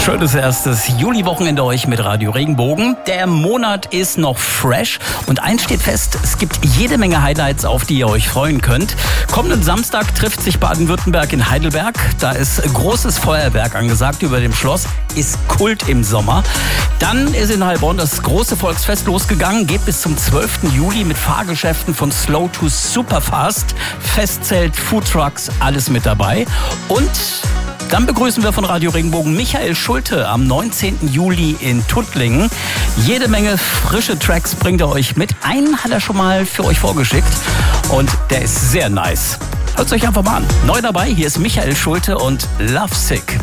Schönes erstes Juli-Wochenende euch mit Radio Regenbogen. Der Monat ist noch fresh und eins steht fest, es gibt jede Menge Highlights, auf die ihr euch freuen könnt. Kommenden Samstag trifft sich Baden-Württemberg in Heidelberg. Da ist großes Feuerwerk angesagt über dem Schloss, ist Kult im Sommer. Dann ist in Heilbronn das große Volksfest losgegangen, geht bis zum 12. Juli mit Fahrgeschäften von Slow to Superfast, Festzelt, Foodtrucks, alles mit dabei. Und dann begrüßen wir von Radio Regenbogen Michael Schulte am 19. Juli in Tuttlingen. Jede Menge frische Tracks bringt er euch mit. Einen hat er schon mal für euch vorgeschickt und der ist sehr nice. Hört es euch einfach mal an. Neu dabei, hier ist Michael Schulte und Lovesick.